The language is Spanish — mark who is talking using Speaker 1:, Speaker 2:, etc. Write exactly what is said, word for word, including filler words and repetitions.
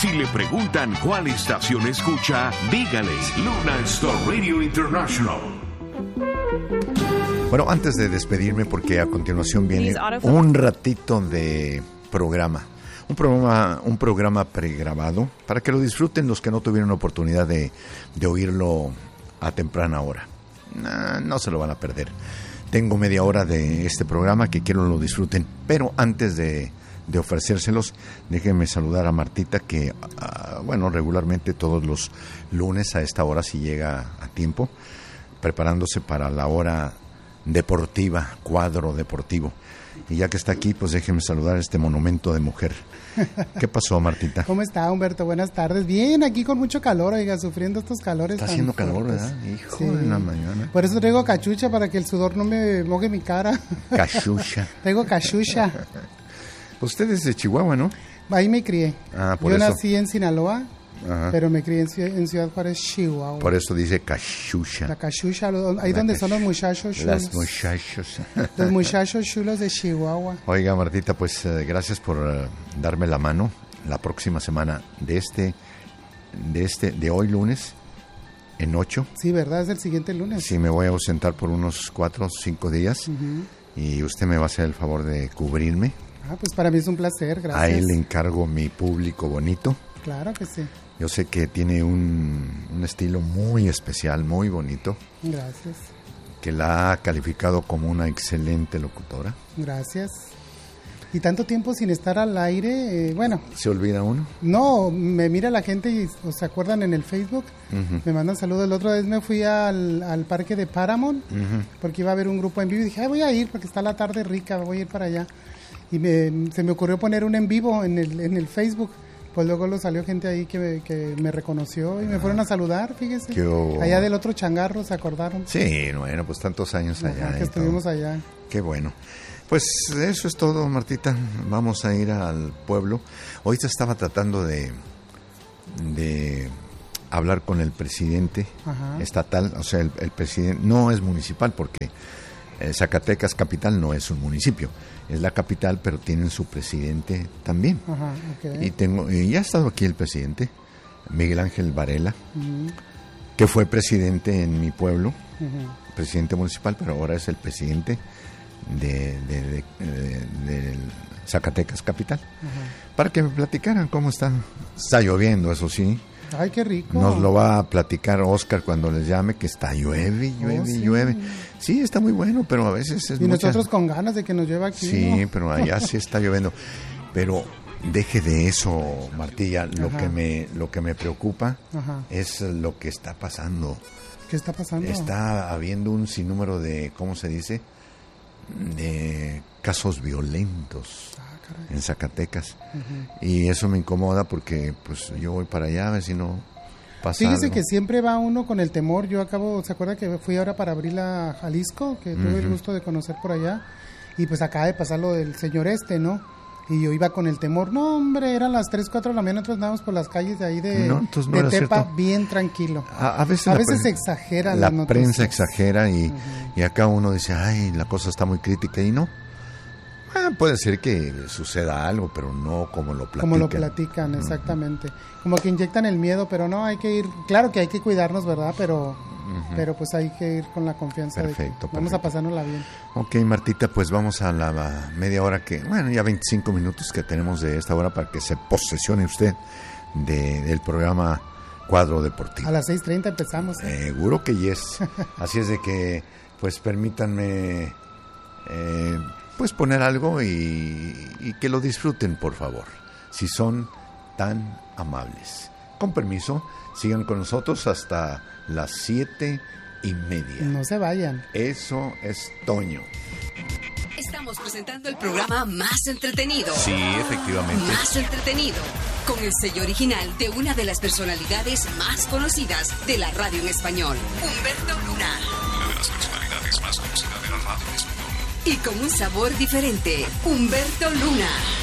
Speaker 1: Si le preguntan cuál estación escucha, dígales Luna Star Radio International.
Speaker 2: Bueno, antes de despedirme, porque a continuación viene un ratito de programa. Un programa, un programa pregrabado para que lo disfruten los que no tuvieron oportunidad de, de oírlo a temprana hora. No, no se lo van a perder. Tengo media hora de este programa que quiero lo disfruten, pero antes de, de ofrecérselos, déjenme saludar a Martita que, uh, bueno, regularmente todos los lunes a esta hora, si llega a tiempo, preparándose para la hora deportiva, cuadro deportivo. Y ya que está aquí, pues déjeme saludar a este monumento de mujer. ¿Qué pasó, Martita?
Speaker 3: ¿Cómo está, Humberto? Buenas tardes. Bien, aquí con mucho calor, oiga, sufriendo estos calores.
Speaker 2: Está haciendo calor, ¿verdad? Hijo
Speaker 3: sí.
Speaker 2: de la mañana.
Speaker 3: Por eso traigo cachucha, para que el sudor no me moje mi cara.
Speaker 2: Cachucha.
Speaker 3: Traigo cachucha.
Speaker 2: Usted es de Chihuahua, ¿no?
Speaker 3: Ahí me crié.
Speaker 2: Ah, por
Speaker 3: Yo
Speaker 2: eso.
Speaker 3: nací en Sinaloa. Ajá. Pero me crié en, en Ciudad Juárez, Chihuahua.
Speaker 2: Por eso dice cachucha.
Speaker 3: La cachucha, ahí la donde cachucha. Son los muchachos chulos.
Speaker 2: Las muchachos.
Speaker 3: Los muchachos chulos de Chihuahua.
Speaker 2: Oiga, Martita, pues eh, gracias por uh, darme la mano la próxima semana de este, de este, de hoy lunes, en ocho.
Speaker 3: Sí, ¿verdad? Es el siguiente lunes.
Speaker 2: Sí, me voy a ausentar por unos cuatro o cinco días. Uh-huh. Y usted me va a hacer el favor de cubrirme.
Speaker 3: Ah, pues para mí es un placer, gracias.
Speaker 2: Ahí le encargo mi público bonito.
Speaker 3: Claro que sí.
Speaker 2: Yo sé que tiene un, un estilo muy especial, muy bonito.
Speaker 3: Gracias.
Speaker 2: Que la ha calificado como una excelente locutora.
Speaker 3: Gracias. Y tanto tiempo sin estar al aire, eh, bueno.
Speaker 2: ¿Se olvida uno?
Speaker 3: No, me mira la gente y o se acuerdan en el Facebook, uh-huh. Me mandan saludos. La otra vez me fui al, al parque de Paramount, uh-huh. Porque iba a haber un grupo en vivo y dije, ay, voy a ir porque está la tarde rica, voy a ir para allá. Y me, se me ocurrió poner un en vivo en el, en el Facebook. Pues luego lo salió gente ahí que, que me reconoció y me fueron a saludar, fíjese. Yo... Allá del otro changarro, ¿se acordaron?
Speaker 2: Sí, bueno, pues tantos años allá.
Speaker 3: Ajá, que estuvimos todo. Allá.
Speaker 2: Qué bueno. Pues eso es todo, Martita. Vamos a ir al pueblo. Hoy se estaba tratando de, de hablar con el presidente, ajá, estatal, o sea, el, el presidente, no es municipal porque eh, Zacatecas capital no es un municipio. Es la capital, pero tienen su presidente también.
Speaker 3: Ajá, okay.
Speaker 2: Y tengo y ya ha estado aquí el presidente, Miguel Ángel Varela, uh-huh. que fue presidente en mi pueblo, uh-huh. presidente municipal, pero ahora es el presidente de, de, de, de, de Zacatecas capital. Uh-huh. Para que me platicaran cómo está. Está lloviendo, eso sí.
Speaker 3: Ay, qué rico.
Speaker 2: Nos lo va a platicar Oscar cuando les llame, que está llueve, llueve, oh, sí. llueve. Sí, está muy bueno, pero a veces es
Speaker 3: Y
Speaker 2: mucha...
Speaker 3: nosotros con ganas de que nos llueva aquí.
Speaker 2: Sí,
Speaker 3: ¿no?
Speaker 2: pero allá sí está lloviendo. Pero deje de eso, Martilla. Lo Ajá. que me lo que me preocupa Ajá. es lo que está pasando.
Speaker 3: ¿Qué está pasando?
Speaker 2: Está habiendo un sinnúmero de, ¿cómo se dice? De casos violentos. En Zacatecas. Uh-huh. Y eso me incomoda porque pues yo voy para allá a ver si no pasa
Speaker 3: Fíjese
Speaker 2: algo.
Speaker 3: Que siempre va uno con el temor. Yo acabo, ¿se acuerda que fui ahora para abril a Jalisco? Que tuve uh-huh. el gusto de conocer por allá. Y pues acaba de pasar lo del señor este, ¿no? Y yo iba con el temor. No, hombre, eran las tres, cuatro de la mañana. Nosotros andábamos por las calles de ahí de,
Speaker 2: no, no
Speaker 3: de Tepa,
Speaker 2: cierto.
Speaker 3: Bien tranquilo.
Speaker 2: A, a veces,
Speaker 3: a
Speaker 2: la
Speaker 3: veces
Speaker 2: pre-
Speaker 3: se exagera.
Speaker 2: La
Speaker 3: las
Speaker 2: prensa exagera y, uh-huh. y acá uno dice, ay, la cosa está muy crítica y no. Ah, puede ser que suceda algo, pero no como lo platican.
Speaker 3: Como lo platican, exactamente. Uh-huh. Como que inyectan el miedo, pero no, hay que ir... Claro que hay que cuidarnos, ¿verdad? Pero uh-huh. pero pues hay que ir con la confianza
Speaker 2: perfecto,
Speaker 3: de que
Speaker 2: perfecto.
Speaker 3: Vamos a pasárnosla bien.
Speaker 2: Ok, Martita, pues vamos a la, la media hora que... Bueno, ya veinticinco minutos que tenemos de esta hora para que se posesione usted de, del programa Cuadro Deportivo.
Speaker 3: A las seis treinta empezamos.
Speaker 2: ¿eh? Seguro que yes. Así es de que, pues permítanme... Eh, pues poner algo y, y que lo disfruten, por favor, si son tan amables. Con permiso, sigan con nosotros hasta las siete y media.
Speaker 3: No se vayan.
Speaker 2: Eso es Toño.
Speaker 4: Estamos presentando el programa más entretenido.
Speaker 1: Sí, efectivamente.
Speaker 4: Más entretenido. Con el sello original de una de las personalidades más conocidas de la radio en español, Humberto Luna.
Speaker 5: Una de las personalidades más conocidas de la radio en español.
Speaker 4: Y con un sabor diferente, Humberto Luna.